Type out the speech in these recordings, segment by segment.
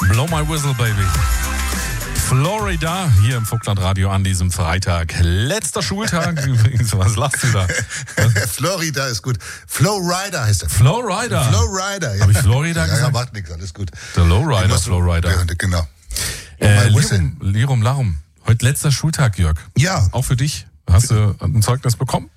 Blow My Whistle, Baby. Florida, hier im Vogtlandradio an diesem Freitag. Letzter Schultag übrigens. Was lachst du da? Florida ist gut. Flowrider heißt er. Flowrider? Flowrider, ja. Habe ich Florida gesagt? Ja, macht nichts, alles gut. Der Lowrider, Flowrider. Ja, genau. Lirum Larum. Heute letzter Schultag, Jörg. Ja. Auch für dich. Hast du ein Zeugnis bekommen?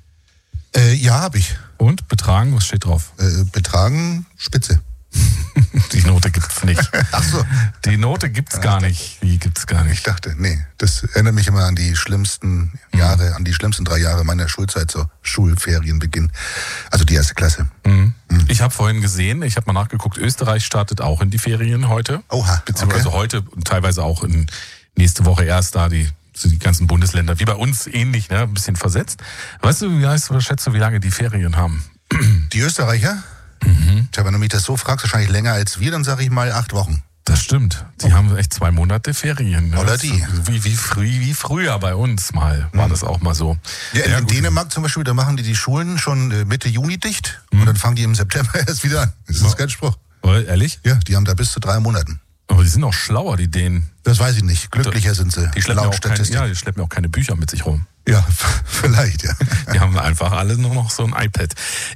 Ja, habe ich. Und? Betragen? Was steht drauf? Betragen, Spitze. Die Note gibt's nicht. Ach so. Die Note gibt's gar nicht. Die gibt's gar nicht. Ich dachte, nee, das erinnert mich immer an die schlimmsten Jahre, an die schlimmsten 3 Jahre meiner Schulzeit, so Schulferienbeginn. Also die 1. Klasse. Ich habe vorhin gesehen, ich habe mal nachgeguckt, Österreich startet auch in die Ferien heute. Oha, beziehungsweise heute und teilweise auch in nächste Woche erst da die ganzen Bundesländer, wie bei uns ähnlich, ne, ein bisschen versetzt. Weißt du, schätzt du, wie lange die Ferien haben? Die Österreicher? Tja, wenn du mich das so fragst, wahrscheinlich länger als wir, dann sage ich mal 8 Wochen. Das stimmt. Die haben echt 2 Monate Ferien. Ne? Oder die. Wie früher bei uns mal, war das auch mal so. Ja, in Dänemark zum Beispiel, da machen die Schulen schon Mitte Juni dicht und dann fangen die im September erst wieder an. Das ist kein Spruch. Ehrlich? Ja, die haben da bis zu 3 Monaten. Aber die sind auch schlauer, die Dänen. Das weiß ich nicht. Glücklicher sind sie. Die schleppen die schleppen auch keine Bücher mit sich rum. Ja, vielleicht, ja. Die haben einfach alle nur noch so ein iPad.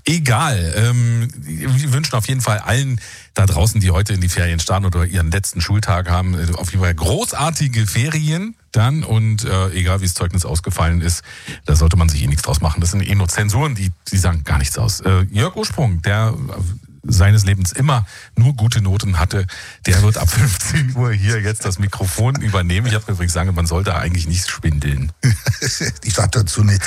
Egal. Wir wünschen auf jeden Fall allen da draußen, die heute in die Ferien starten oder ihren letzten Schultag haben, auf jeden Fall großartige Ferien dann. Und egal, wie das Zeugnis ausgefallen ist, da sollte man sich nichts draus machen. Das sind nur Zensuren, die sagen gar nichts aus. Jörg Ursprung, der seines Lebens immer nur gute Noten hatte, der wird ab 15 Uhr hier jetzt das Mikrofon übernehmen. Ich habe übrigens gesagt, man sollte eigentlich nicht schwindeln. Ich sag dazu nichts.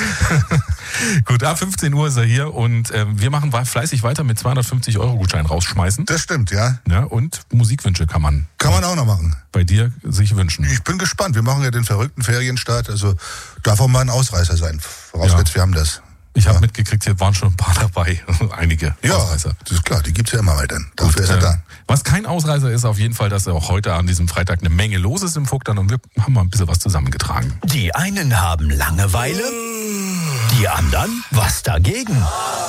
Gut, ab 15 Uhr ist er hier und wir machen fleißig weiter mit 250-Euro-Gutschein rausschmeißen. Das stimmt, ja. Und Musikwünsche kann man auch noch machen. Bei dir sich wünschen. Ich bin gespannt. Wir machen ja den verrückten Ferienstart. Also darf auch mal ein Ausreißer sein. Vorausgesetzt, wir haben das. Ich habe mitgekriegt, hier waren schon ein paar dabei. Einige Ausreißer. Das ist klar, die gibt's ja immer weiter. Dafür ist er da. Was kein Ausreißer ist, auf jeden Fall, dass auch heute an diesem Freitag eine Menge los ist im Vogtland und wir haben mal ein bisschen was zusammengetragen. Die einen haben Langeweile, die anderen was dagegen.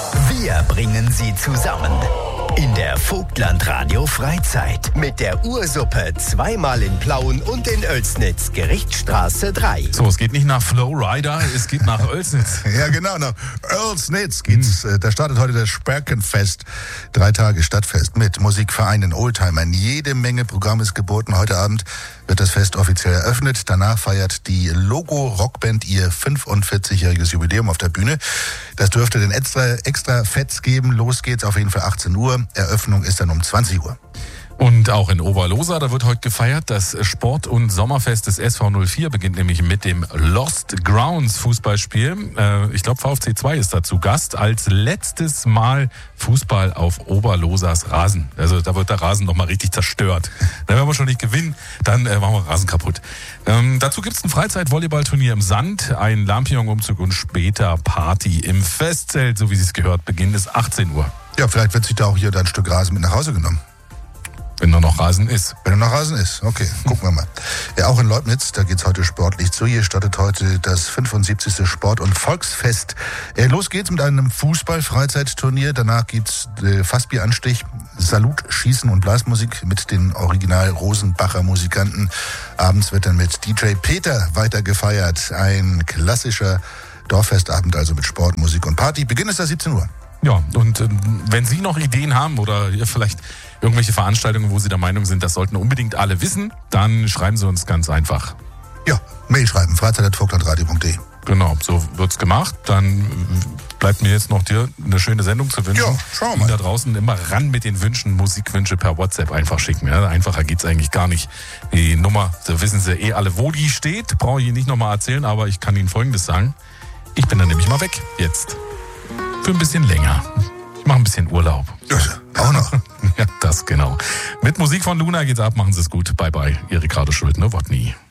Wir bringen sie zusammen. In der Vogtlandradio Freizeit mit der Ursuppe zweimal in Plauen und in Oelsnitz, Gerichtsstraße 3. So, es geht nicht nach Flowrider, es geht nach Oelsnitz. Ja, genau, nach Oelsnitz geht's. Da startet heute das Sperkenfest. 3 Tage Stadtfest mit Musikvereinen, Oldtimern. Jede Menge Programm ist geboten. Heute Abend wird das Fest offiziell eröffnet. Danach feiert die Logo-Rockband ihr 45-jähriges Jubiläum auf der Bühne. Das dürfte den extra Fetz geben. Los geht's auf jeden Fall 18 Uhr. Eröffnung ist dann um 20 Uhr. Und auch in Oberlosa, da wird heute gefeiert. Das Sport- und Sommerfest des SV04 beginnt nämlich mit dem Lost Grounds Fußballspiel. Ich glaube, VfC 2 ist dazu Gast. Als letztes Mal Fußball auf Oberlosas Rasen. Also da wird der Rasen nochmal richtig zerstört. Wenn wir schon nicht gewinnen, dann machen wir Rasen kaputt. Dazu gibt es ein Freizeit-Volleyballturnier im Sand, ein Lampion-Umzug und später Party im Festzelt, so wie es gehört. Beginn ist 18 Uhr. Ja, vielleicht wird sich da auch hier ein Stück Rasen mit nach Hause genommen. Wenn da noch Rasen ist. Wenn da noch Rasen ist, okay, gucken wir mal. Ja, auch in Leubnitz, da geht's heute sportlich zu. Hier startet heute das 75. Sport- und Volksfest. Los geht's mit einem Fußball-Freizeitturnier. Danach gibt's Fassbieranstich, Salut, Schießen und Blasmusik mit den Original Rosenbacher Musikanten. Abends wird dann mit DJ Peter weiter gefeiert. Ein klassischer Dorffestabend, also mit Sport, Musik und Party. Beginn ist da 17 Uhr. Ja, und wenn Sie noch Ideen haben oder vielleicht irgendwelche Veranstaltungen, wo Sie der Meinung sind, das sollten unbedingt alle wissen, dann schreiben Sie uns ganz einfach. Ja, Mail schreiben, freizeit@vogtlandradio.de. Genau, so wird's gemacht. Dann bleibt mir jetzt noch dir eine schöne Sendung zu wünschen. Ja, schauen wir mal. Da draußen immer ran mit den Wünschen, Musikwünsche per WhatsApp einfach schicken. Ja, einfacher geht's eigentlich gar nicht. Die Nummer, da wissen Sie alle, wo die steht. Brauche ich Ihnen nicht nochmal erzählen, aber ich kann Ihnen Folgendes sagen. Ich bin dann nämlich mal weg jetzt. Für ein bisschen länger. Ich mache ein bisschen Urlaub. Ja, auch noch. Ja, das genau. Mit Musik von Luna geht's ab. Machen Sie es gut. Bye, bye. Ihre Ricardo Schulden, Wodny.